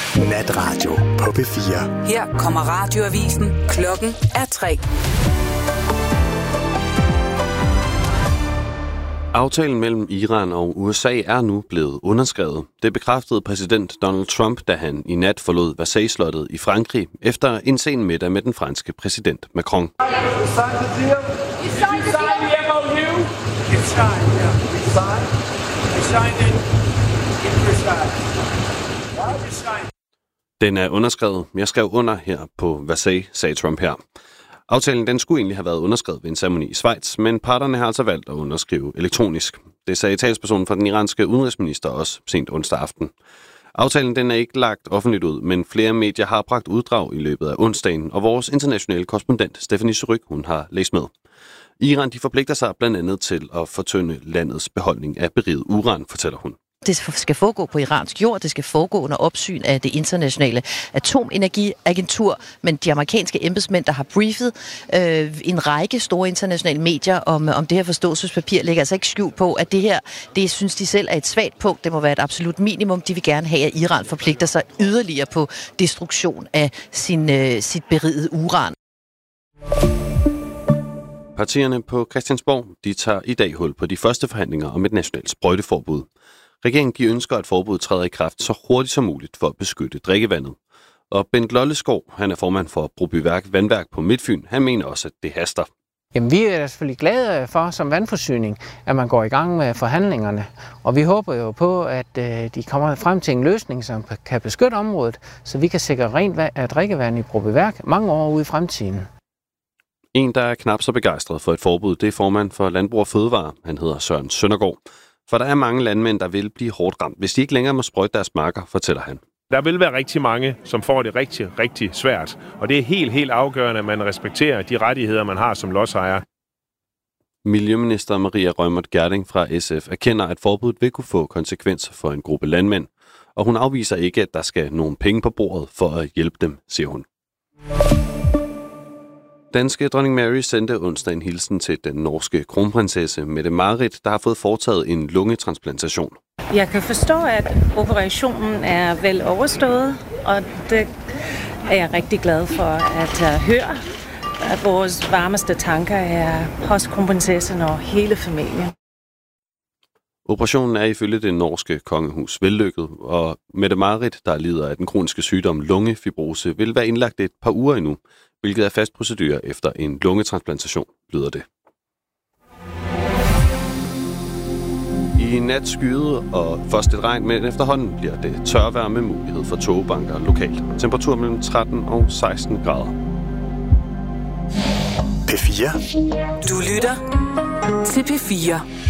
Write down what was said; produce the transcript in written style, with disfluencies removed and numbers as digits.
Natradio på P4. Her kommer radioavisen. Klokken er 3. Aftalen mellem Iran og USA er nu blevet underskrevet. Det bekræftede præsident Donald Trump, da han i nat forlod Versailles-slottet i Frankrig efter en sen middag med den franske præsident Macron. Den er underskrevet. Jeg skrev under her på Versailles, sagde Trump her. Aftalen den skulle egentlig have været underskrevet ved en ceremoni i Schweiz, men parterne har altså valgt at underskrive elektronisk. Det sagde talspersonen for den iranske udenrigsminister også sent onsdag aften. Aftalen den er ikke lagt offentligt ud, men flere medier har bragt uddrag i løbet af onsdagen, og vores internationale korrespondent Stephanie Suryk, hun har læst med. Iran de forpligter sig blandt andet til at fortynde landets beholdning af beriget uran, fortæller hun. Det skal foregå på iransk jord, det skal foregå under opsyn af det internationale atomenergiagentur, men de amerikanske embedsmænd, der har briefet en række store internationale medier om det her forståelsespapir, lægger altså ikke skjul på, at det her, det synes de selv er et svagt punkt. Det må være et absolut minimum. De vil gerne have, at Iran forpligter sig yderligere på destruktion af sit berigede uran. Partierne på Christiansborg, de tager i dag hul på de første forhandlinger om et nationalt sprøjteforbud. Regeringen ønsker, at forbuddet træder i kraft så hurtigt som muligt for at beskytte drikkevandet. Og Bent Lolleskov, han er formand for Brobyværk Vandværk på Midtfyn, han mener også, at det haster. Jamen, vi er selvfølgelig glade for som vandforsyning, at man går i gang med forhandlingerne. Og vi håber jo på, at de kommer frem til en løsning, som kan beskytte området, så vi kan sikre rent drikkevand i Brobyværk mange år ude i fremtiden. En, der er knap så begejstret for et forbud, det er formand for Landbrug og Fødevare. Han hedder Søren Søndergaard. For der er mange landmænd, der vil blive hårdt ramt, hvis de ikke længere må sprøjte deres marker, fortæller han. Der vil være rigtig mange, som får det rigtig, rigtig svært. Og det er helt afgørende, at man respekterer de rettigheder, man har som lodsejer. Miljøminister Maria Reumert Gjerding fra SF erkender, at forbuddet vil kunne få konsekvenser for en gruppe landmænd. Og hun afviser ikke, at der skal nogle penge på bordet for at hjælpe dem, siger hun. Danske dronning Mary sendte onsdag en hilsen til den norske kronprinsesse Mette-Marit, der har fået foretaget en lungetransplantation. Jeg kan forstå, at operationen er vel overstået, og det er jeg rigtig glad for at høre. At vores varmeste tanker er hos kronprinsessen og hele familien. Operationen er ifølge det norske kongehus vellykket, og Mette-Marit, der lider af den kroniske sygdom lungefibrose, vil være indlagt et par uger endnu, hvilket er fast procedure efter en lungetransplantation, lyder det. I nat skyet og først et regn, men efterhånden bliver det tørvejr med mulighed for tågebanker lokalt. Temperatur mellem 13 og 16 grader. P4. Du lytter til P4.